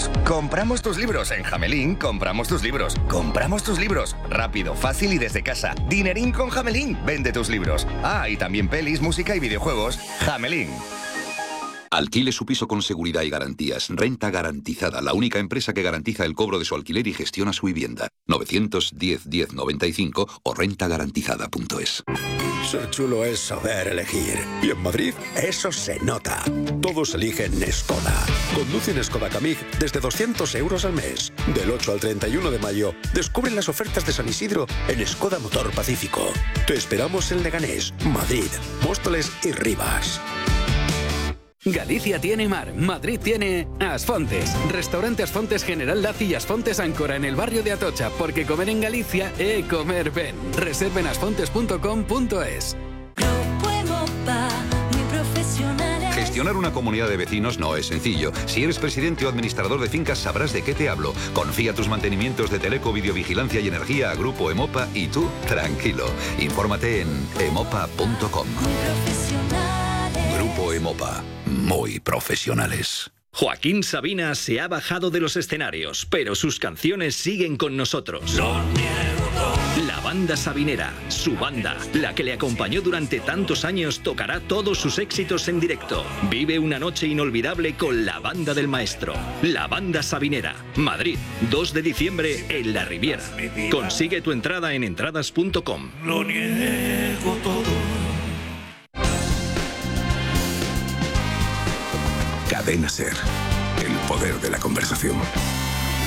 libros. Compramos tus libros en Jamelín, compramos tus libros. Compramos tus libros. Rápido, fácil y desde casa. Dinerín con Jamelín. Vende tus libros. Ah, y también pelis, música y videojuegos. Jamelín. Alquile su piso con seguridad y garantías. Renta Garantizada, la única empresa que garantiza el cobro de su alquiler y gestiona su vivienda. 910-1095 o rentagarantizada.es. Ser chulo es saber elegir. Y en Madrid, eso se nota. Todos eligen Skoda. Conduce un Skoda Kamiq desde 200 euros al mes. Del 8 al 31 de mayo, descubre las ofertas de San Isidro en Skoda Motor Pacífico. Te esperamos en Leganés, Madrid, Móstoles y Rivas. Galicia tiene mar, Madrid tiene Asfontes. Restaurante Asfontes General Laci y Asfontes Áncora en el barrio de Atocha, porque comer en Galicia es comer ben. Reserven asfontes.com.es. Gestionar una comunidad de vecinos no es sencillo. Si eres presidente o administrador de fincas sabrás de qué te hablo. Confía tus mantenimientos de teleco, videovigilancia y energía a Grupo Emopa y tú, tranquilo. Infórmate en emopa.com. Grupo Emopa. Muy profesionales. Joaquín Sabina se ha bajado de los escenarios, pero sus canciones siguen con nosotros. La banda sabinera, su banda, la que le acompañó durante tantos años, tocará todos sus éxitos en directo. Vive una noche inolvidable con la banda del maestro. La banda sabinera, Madrid, 2 de diciembre en La Riviera. Consigue tu entrada en entradas.com. Lo niego todo. Cadena SER. El poder de la conversación.